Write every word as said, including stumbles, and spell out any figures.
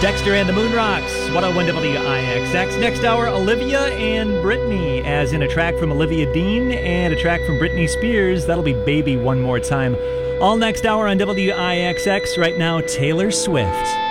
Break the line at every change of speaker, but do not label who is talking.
Dexter and the Moon Rocks, one oh one W I X X. Next hour, Olivia and Brittany, as in a track from Olivia Dean and a track from Britney Spears. That'll be Baby One More Time. All next hour on W I X X. Right now, Taylor Swift.